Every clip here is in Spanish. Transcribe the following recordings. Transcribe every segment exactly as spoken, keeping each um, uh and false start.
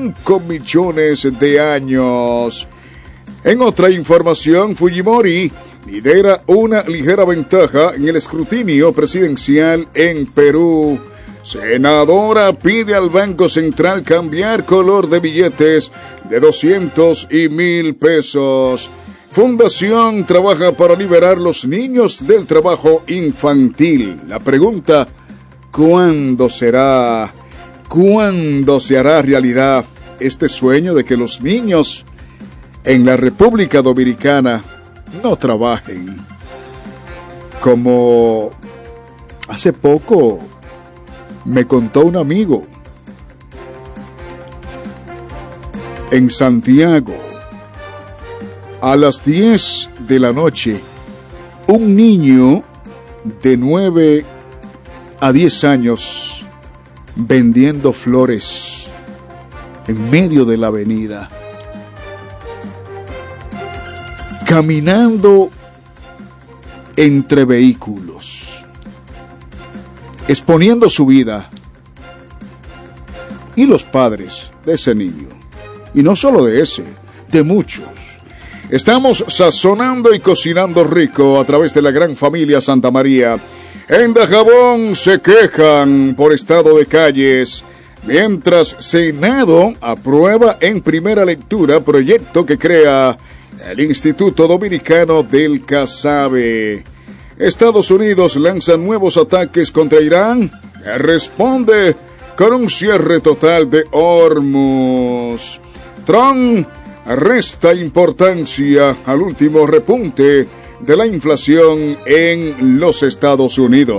cinco millones de años. En otra información, Fujimori lidera una ligera ventaja en el escrutinio presidencial en Perú. Senadora pide al Banco Central cambiar color de billetes de doscientos y mil pesos. Fundación trabaja para liberar los niños del trabajo infantil. La pregunta, ¿cuándo será? ¿Cuándo se hará realidad este sueño de que los niños en la República Dominicana no trabajen? Como hace poco me contó un amigo, en Santiago, a las diez de la noche, un niño de nueve a diez años vendiendo flores en medio de la avenida, caminando entre vehículos, exponiendo su vida, y los padres de ese niño, y no solo de ese, de muchos. Estamos sazonando y cocinando rico a través de la gran familia Santa María. En Dajabón se quejan por estado de calles, mientras Senado aprueba en primera lectura proyecto que crea el Instituto Dominicano del Casabe. Estados Unidos lanza nuevos ataques contra Irán, que responde con un cierre total de Hormuz. Trump resta importancia al último repunte de la inflación en los Estados Unidos.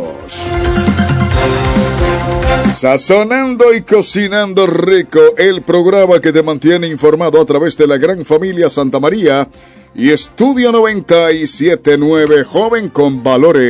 Sazonando y cocinando rico, el programa que te mantiene informado a través de la gran familia Santa María y Estudio noventa y siete punto nueve, joven con valores.